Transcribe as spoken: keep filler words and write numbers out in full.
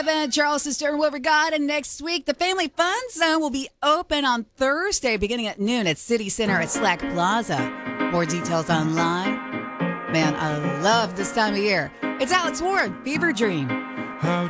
Evan, Charles Sister, what we got? And next week, the Family Fun Zone will be open on Thursday, beginning at noon at City Center at Slack Plaza. More details online. Man, I love this time of year. It's Alex Ward, Fever Dream. How